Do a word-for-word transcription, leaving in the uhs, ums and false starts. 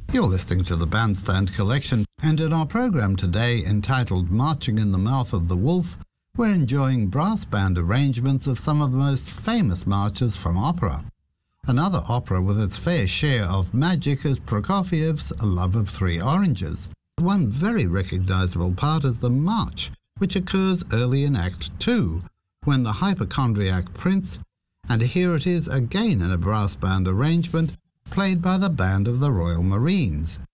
You're listening to the Bandstand Collection, and in our program today entitled Marching in the Mouth of the Wolf, we're enjoying brass band arrangements of some of the most famous marches from opera. Another opera with its fair share of magic is Prokofiev's A Love of Three Oranges. One very recognizable part is the march, which occurs early in Act Two, when the hypochondriac prince, and here it is again in a brass band arrangement, played by the Band of the Royal Marines.